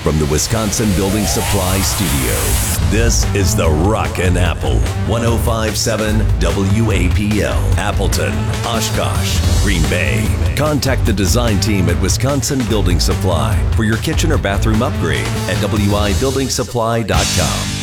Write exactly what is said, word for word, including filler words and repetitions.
from the Wisconsin Building Supply Studio. This is the Rockin' Apple, one oh five point seven W A P L, Appleton, Oshkosh, Green Bay. Contact the design team at Wisconsin Building Supply for your kitchen or bathroom upgrade at W I building supply dot com.